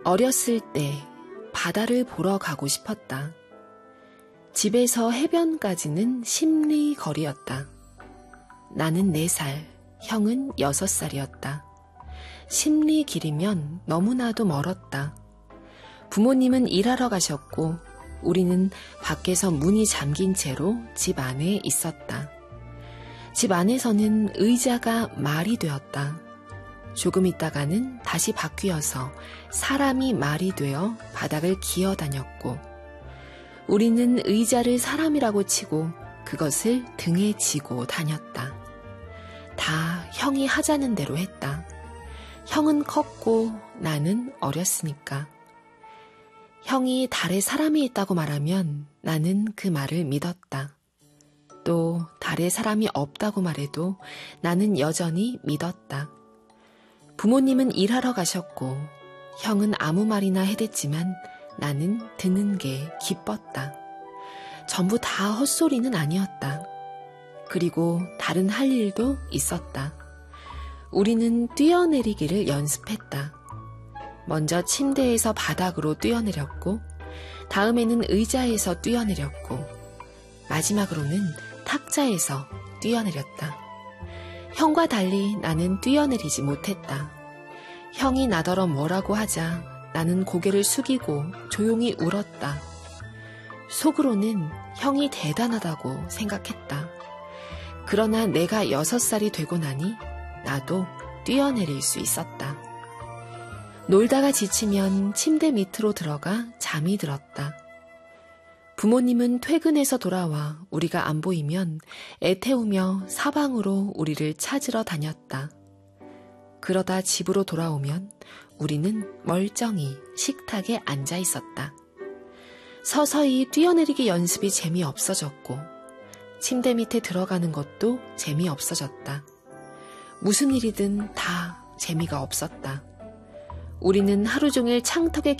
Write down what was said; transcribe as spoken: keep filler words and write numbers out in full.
어렸을 때 바다를 보러 가고 싶었다. 집에서 해변까지는 십 리 거리였다. 나는 네 살, 형은 여섯 살이었다. 십 리 길이면 너무나도 멀었다. 부모님은 일하러 가셨고 우리는 밖에서 문이 잠긴 채로 집 안에 있었다. 집 안에서는 의자가 말이 되었다. 조금 있다가는 다시 바뀌어서 사람이 말이 되어 바닥을 기어다녔고 우리는 의자를 사람이라고 치고 그것을 등에 지고 다녔다. 다 형이 하자는 대로 했다. 형은 컸고 나는 어렸으니까. 형이 달에 사람이 있다고 말하면 나는 그 말을 믿었다. 또 달에 사람이 없다고 말해도 나는 여전히 믿었다. 부모님은 일하러 가셨고 형은 아무 말이나 해댔지만 나는 듣는 게 기뻤다. 전부 다 헛소리는 아니었다. 그리고 다른 할 일도 있었다. 우리는 뛰어내리기를 연습했다. 먼저 침대에서 바닥으로 뛰어내렸고 다음에는 의자에서 뛰어내렸고 마지막으로는 탁자에서 뛰어내렸다. 형과 달리 나는 뛰어내리지 못했다. 형이 나더러 뭐라고 하자 나는 고개를 숙이고 조용히 울었다. 속으로는 형이 대단하다고 생각했다. 그러나 내가 여섯 살이 되고 나니 나도 뛰어내릴 수 있었다. 놀다가 지치면 침대 밑으로 들어가 잠이 들었다. 부모님은 퇴근해서 돌아와 우리가 안 보이면 애태우며 사방으로 우리를 찾으러 다녔다. 그러다 집으로 돌아오면 우리는 멀쩡히 식탁에 앉아 있었다. 서서히 뛰어내리기 연습이 재미없어졌고 침대 밑에 들어가는 것도 재미없어졌다. 무슨 일이든 다 재미가 없었다. 우리는 하루 종일 창턱에